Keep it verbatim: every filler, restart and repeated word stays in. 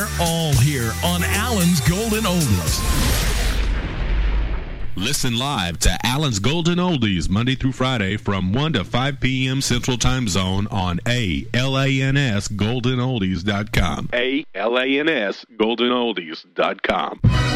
They're all here on Allen's Golden Oldies. Listen live to Allen's Golden Oldies Monday through Friday from one to five p.m. Central Time Zone on A L A N S golden oldies dot com. A L A N S golden oldies dot com.